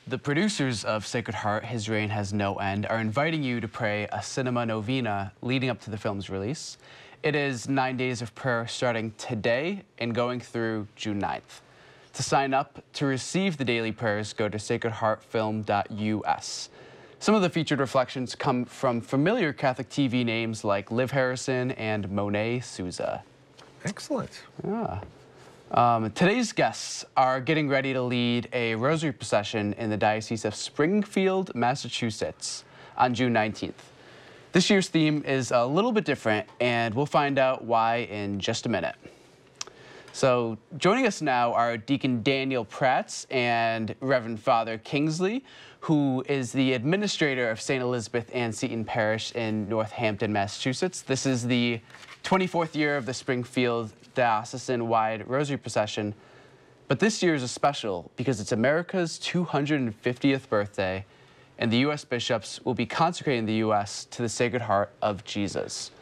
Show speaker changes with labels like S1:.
S1: The producers of Sacred Heart, His Reign Has No End, are inviting you to pray a cinema novena leading up to the film's release. It is 9 days of prayer starting today and going through June 9th. To sign up to receive the daily prayers, go to sacredheartfilm.us. Some of the featured reflections come from familiar Catholic TV names like Liv Harrison and Monet Souza.
S2: Excellent.
S1: Yeah. Today's guests are getting ready to lead a rosary procession in the Diocese of Springfield, Massachusetts on June 19th. This year's theme is a little bit different, and we'll find out why in just a minute. So joining us now are Deacon Daniel Prats and Reverend Father Kingsley, who is the administrator of St. Elizabeth Ann Seton Parish in Northampton, Massachusetts. This is the 24th year of the Springfield diocesan-wide rosary procession, but this year is a special because it's America's 250th birthday, and the U.S. bishops will be consecrating the U.S. to the Sacred Heart of Jesus.